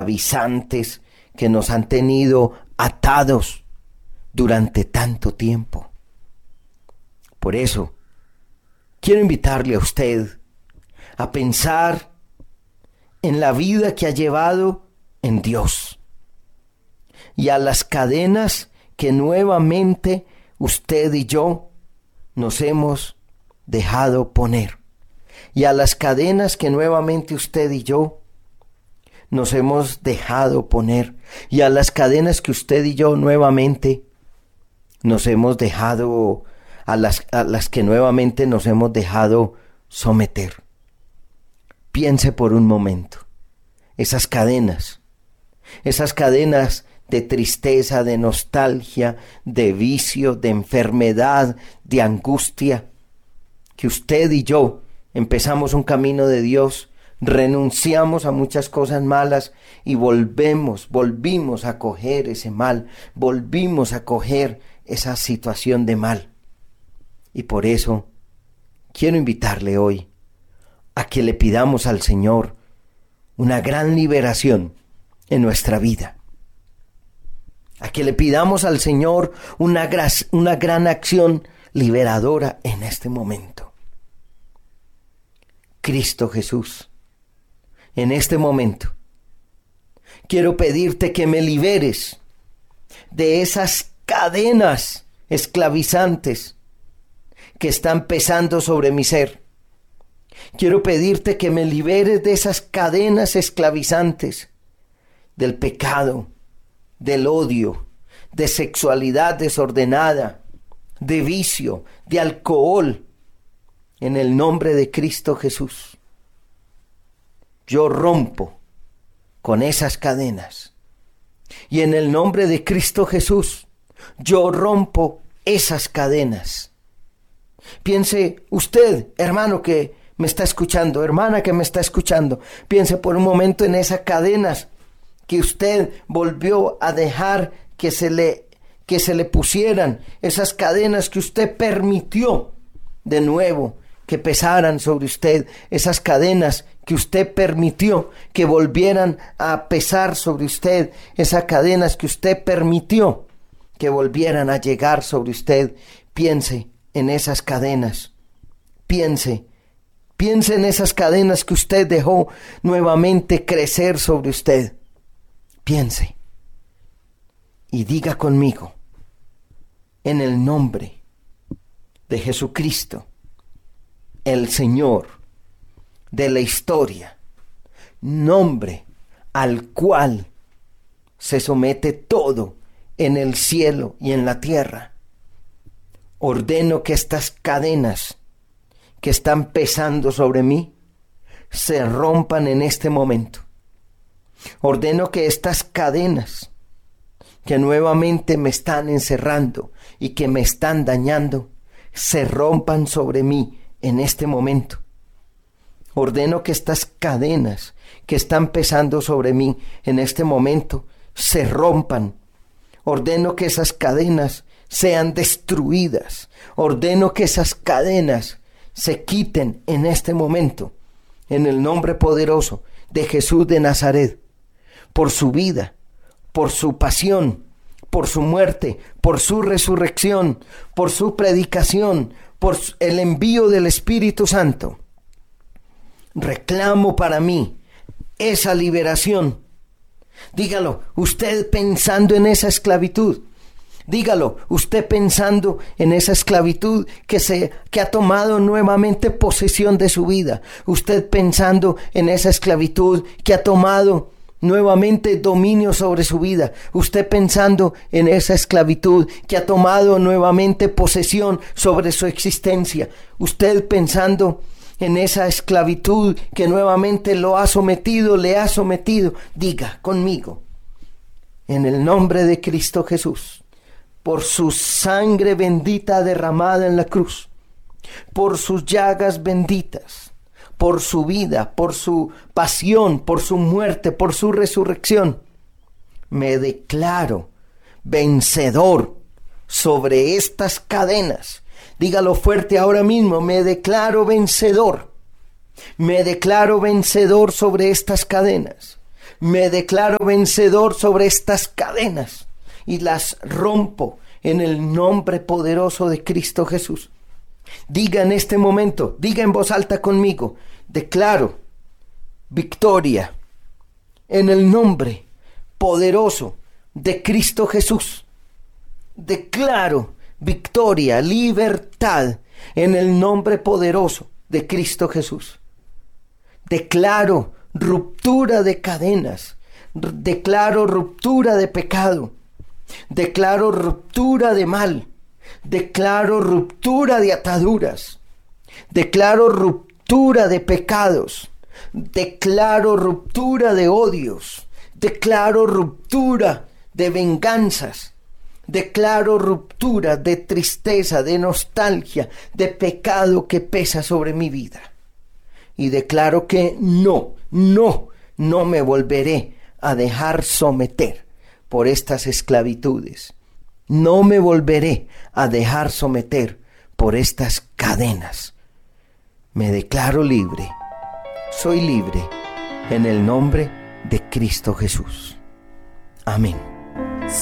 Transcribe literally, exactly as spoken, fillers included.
esclavizantes que nos han tenido atados durante tanto tiempo. Por eso, quiero invitarle a usted a pensar en la vida que ha llevado en Dios y a las cadenas que nuevamente usted y yo nos hemos dejado poner, y a las cadenas que nuevamente usted y yo nos hemos dejado poner, y a las cadenas que usted y yo nuevamente nos hemos dejado, a las, a las que nuevamente nos hemos dejado someter. Piense por un momento, esas cadenas, esas cadenas de tristeza, de nostalgia, de vicio, de enfermedad, de angustia, que usted y yo empezamos un camino de Dios, renunciamos a muchas cosas malas y volvemos, volvimos a coger ese mal, volvimos a coger esa situación de mal. Y por eso quiero invitarle hoy a que le pidamos al Señor una gran liberación en nuestra vida. A que le pidamos al Señor una, gra- una gran acción liberadora en este momento. Cristo Jesús, en este momento, quiero pedirte que me liberes de esas cadenas esclavizantes que están pesando sobre mi ser. Quiero pedirte que me liberes de esas cadenas esclavizantes del pecado, del odio, de sexualidad desordenada, de vicio, de alcohol, en el nombre de Cristo Jesús. Yo rompo con esas cadenas. Y en el nombre de Cristo Jesús, yo rompo esas cadenas. Piense usted, hermano que me está escuchando, hermana que me está escuchando, piense por un momento en esas cadenas que usted volvió a dejar que se le, que se le pusieran, esas cadenas que usted permitió de nuevo que pesaran sobre usted, esas cadenas que usted permitió que volvieran a pesar sobre usted, esas cadenas que usted permitió que volvieran a llegar sobre usted. Piense en esas cadenas, piense, piense en esas cadenas que usted dejó nuevamente crecer sobre usted. Piense y diga conmigo, en el nombre de Jesucristo, el Señor de la historia, nombre al cual se somete todo en el cielo y en la tierra. Ordeno que estas cadenas que están pesando sobre mí se rompan en este momento. Ordeno que estas cadenas que nuevamente me están encerrando y que me están dañando se rompan sobre mí en este momento. Ordeno que estas cadenas que están pesando sobre mí en este momento se rompan. Ordeno que esas cadenas sean destruidas. Ordeno que esas cadenas se quiten en este momento, en el nombre poderoso de Jesús de Nazaret, por su vida, por su pasión, por su muerte, por su resurrección, por su predicación, por el envío del Espíritu Santo. Reclamo para mí esa liberación. Dígalo, usted pensando en esa esclavitud. Dígalo, usted pensando en esa esclavitud que se que ha tomado nuevamente posesión de su vida. Usted pensando en esa esclavitud que ha tomado nuevamente dominio sobre su vida. Usted pensando en esa esclavitud que ha tomado nuevamente posesión sobre su existencia. Usted pensando en esa esclavitud que nuevamente lo ha sometido, le ha sometido. Diga conmigo, en el nombre de Cristo Jesús, por su sangre bendita derramada en la cruz, por sus llagas benditas, por su vida, por su pasión, por su muerte, por su resurrección, me declaro vencedor sobre estas cadenas. Dígalo fuerte ahora mismo, me declaro vencedor. Me declaro vencedor sobre estas cadenas, Me declaro vencedor sobre estas cadenas y las rompo en el nombre poderoso de Cristo Jesús. Diga en este momento, diga en voz alta conmigo, declaro victoria en el nombre poderoso de Cristo Jesús. Declaro victoria, libertad en el nombre poderoso de Cristo Jesús. Declaro ruptura de cadenas. Declaro ruptura de pecado. Declaro ruptura de mal. Declaro ruptura de ataduras. Declaro ruptura de pecados. Declaro ruptura de odios. Declaro ruptura de venganzas. Declaro ruptura de tristeza, de nostalgia, de pecado que pesa sobre mi vida. Y declaro que no, no, no me volveré a dejar someter por estas esclavitudes. No me volveré a dejar someter por estas cadenas. Me declaro libre. Soy libre en el nombre de Cristo Jesús. Amén.